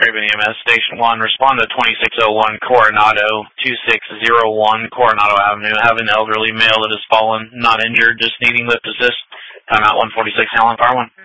Raven EMS Station 1, respond to 2601 Coronado, 2601 Coronado Avenue. Have an elderly male that has fallen, not injured, just needing lift assist. Timeout 146, Allen, Car 1.